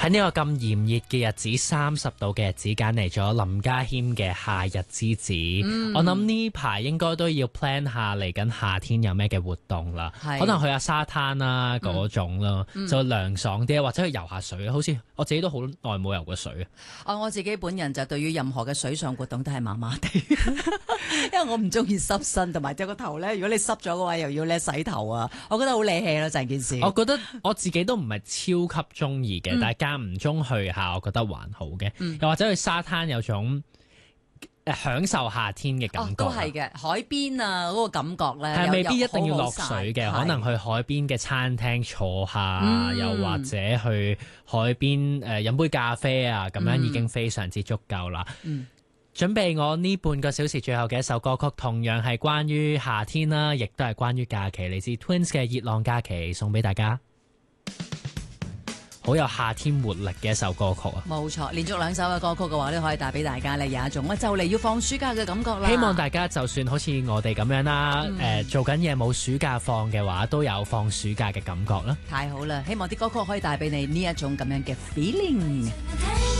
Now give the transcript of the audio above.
喺呢個咁炎熱嘅日子，30度嘅日子，揀嚟咗林家謙嘅《夏日之子》。我諗呢排應該都要 plan 下嚟緊夏天有咩嘅活動啦，可能去下沙灘啦嗰種咯，就涼爽啲，或者去游下水。好似我自己都好耐冇游過水啊。 我自己本人就對於任何嘅水上活動都係麻麻地，因為我唔中意濕身，同埋隻個頭咧，如果你濕咗嘅話，又要咧洗頭啊，我覺得好瀨氣咯，成件事。 我覺得我自己都唔係超級中意嘅，但係間唔中去下，我覺得還好嘅。又或者去沙灘有種享受夏天嘅感覺。 都係嘅，海邊啊嗰個感覺咧， 係未必一定要落水嘅，可能去海邊嘅餐廳坐下，又或者去海邊飲杯咖啡啊，咁樣已經非常之足夠啦。準備我呢半個小時最後嘅一首歌曲，同樣係關於夏天啦，亦都係關於假期，嚟自 Twins 嘅《熱浪假期》，送俾大家。好有夏天活力嘅一首歌曲啊！ 冇錯，連續2首嘅歌曲嘅話，都可以帶俾大家咧有一種就嚟要放暑假嘅感覺啦。 希望大家就算好似我哋咁樣啦，做緊嘢冇暑假放嘅話，都有放暑假嘅感覺啦。 太好啦！希望啲歌曲可以帶俾你呢一種咁樣嘅 feeling。